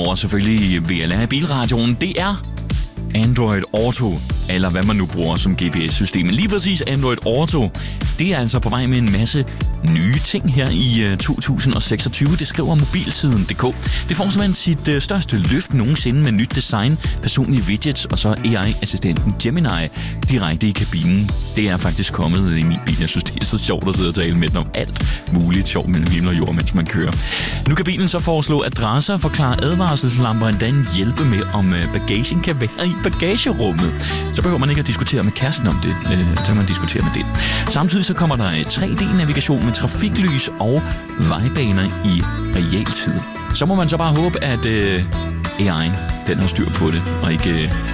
Udover selvfølgelig VLR i bilradioen, det er Android Auto, eller hvad man nu bruger som GPS-system. Lige præcis Android Auto, det er altså på vej med en masse nye ting her i 2026. Det skriver mobilsiden.dk. Det får simpelthen sit største løft nogensinde med nyt design, personlige widgets og så AI-assistenten Gemini direkte i kabinen. Det er faktisk kommet i min bil. Jeg synes, det er så sjovt at sidde og tale med den om alt muligt sjovt mellem himmel og jord, mens man kører. Nu kan bilen så foreslå adresser, forklare advarselslamper, endda hjælpe med, om bagagen kan være i bagagerummet. Så behøver man ikke at diskutere med kæresten om det. Så kan man diskutere med det. Samtidig så kommer der 3D-navigation med trafiklys og vejbaner i realtid. Så må man så bare håbe, at AI'en den har styr på det, og ikke